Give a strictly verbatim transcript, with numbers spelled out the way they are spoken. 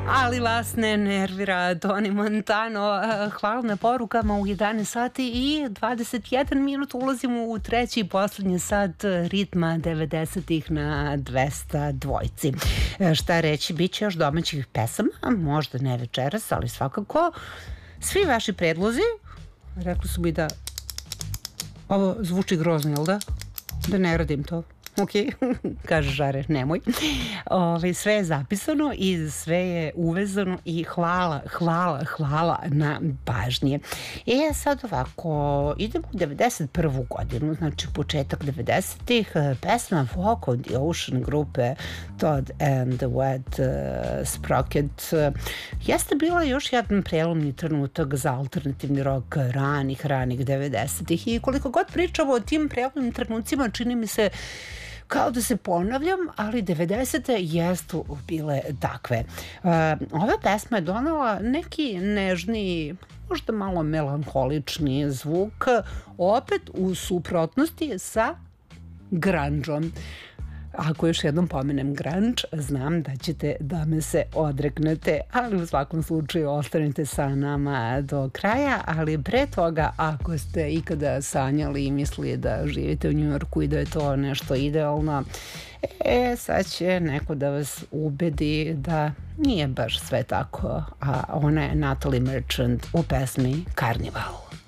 Ali vas ne nervira Tony Montano. Hvala na porukama u jedanaest sati i dvadeset jedan minut. Ulazimo u treći i poslednji sat ritma devedesetih na dvesta dvojci. Šta reći, bit će još domaćih pesama, možda ne večeras, ali svakako svi vaši predlozi. Rekli su mi da ovo zvuči grozno, jel da? Da ne radim to. Ok, kaže Žare, nemoj. Ove, sve je zapisano i sve je uvezano i hvala, hvala, hvala na pažnje. E, sad ovako, idemo u devedeset prvu godinu, znači početak devedesetih, pesma Walk on the Ocean grupe Todd and the Wet uh, Sprocket. Jeste bila još jedan prelomni trenutak za alternativni rock ranih, ranih devedesetih i koliko god pričamo o tim prelomnim trenucima, čini mi se kao da se ponavljam, ali devedesete jesu bile takve. Uh, ova pesma je donala neki nežni, možda malo melanholični zvuk, opet u suprotnosti sa grungeom. Ako još jednom pomenem grunge, znam da ćete da me se odreknete, ali u svakom slučaju ostanite sa nama do kraja, ali pre toga, ako ste ikada sanjali i mislili da živite u Njujorku i da je to nešto idealno, e, sad će neko da vas ubedi da nije baš sve tako, a ona je Natalie Merchant u pesmi Carnival.